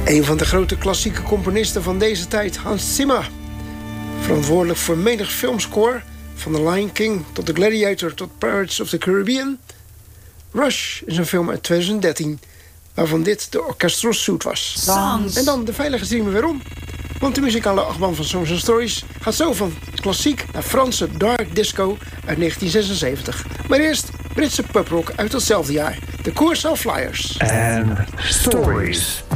Een van de grote klassieke componisten van deze tijd, Hans Zimmer. Verantwoordelijk voor menig filmscore, van The Lion King tot The Gladiator tot Pirates of the Caribbean. Rush is een film uit 2013, waarvan dit de orchestral suite was. Songs. En dan de veilige streamen weer om. Want de muzikale achtbaan van Songs and Stories gaat zo van klassiek naar Franse dark disco uit 1976. Maar eerst Britse puprock uit datzelfde jaar, de Curacao Flyers. And Stories.